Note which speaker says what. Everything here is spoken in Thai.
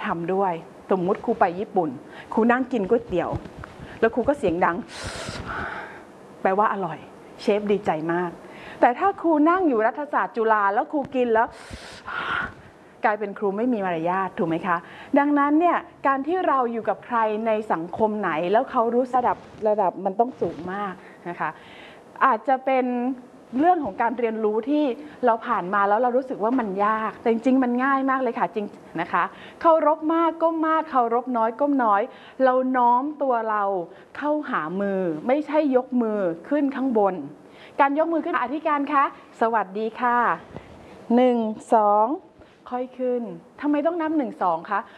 Speaker 1: ทำด้วยสมมุติครูไปญี่ปุ่นครูนั่งกินก๋วยเตี๋ยวแล้วครูก็เสียงดังแปลว่าอร่อยเชฟดีใจมากแต่ถ้าครูนั่งอยู่รัฐศาสตร์จุฬาแล้วครูกินแล้วกลายเป็นครูไม่มีมารยาทถูกไหมคะดังนั้นเนี่ยการที่เราอยู่กับใครในสังคมไหนแล้วเขารู้ระดับมันต้องสูงมากนะคะอาจจะเป็นเรื่องของการเรียนรู้ที่เราผ่านมาแล้วเรารู้สึกว่ามันยากแต่จริงๆมันง่ายมากเลยค่ะจริงนะคะเคารพมากก้มมากเคารพน้อยก้มน้อยเราน้อมตัวเราเข้าหามือไม่ใช่ยกมือขึ้นข้างบนการยกมือขึ้นอธิการคะสวัสดีค่ะ1 2ค่อยขึ้นทำไมต้องนับ1 2คะ